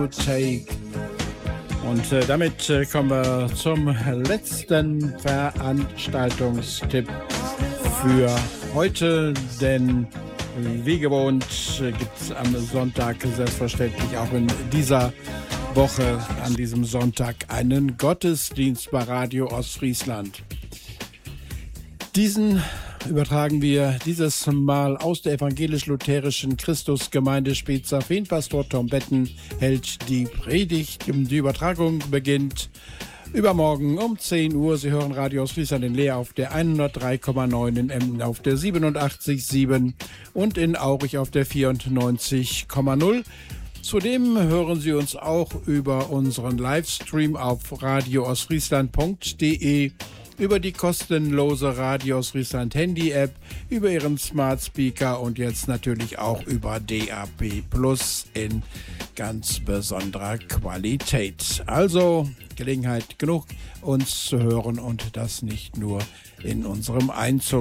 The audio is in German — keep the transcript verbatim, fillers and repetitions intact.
Take. Und äh, damit äh, kommen wir zum letzten Veranstaltungstipp für heute, denn wie gewohnt äh, gibt es am Sonntag selbstverständlich auch in dieser Woche an diesem Sonntag einen Gottesdienst bei Radio Ostfriesland. Diesen übertragen wir dieses Mal aus der evangelisch-lutherischen Christusgemeinde Spezafin. Pastor Tom Betten hält die Predigt. Die Übertragung beginnt übermorgen um zehn Uhr. Sie hören Radio Ostfriesland in Leer auf der hundertdrei Komma neun, in Emden auf der siebenundachtzig Komma sieben und in Aurich auf der vierundneunzig Komma null. Zudem hören Sie uns auch über unseren Livestream auf radio ostfriesland punkt de, über die kostenlose Radio Ostfriesland Handy-App, über Ihren Smart Speaker und jetzt natürlich auch über D A B Plus in ganz besonderer Qualität. Also Gelegenheit genug, uns zu hören und das nicht nur in unserem Einzug.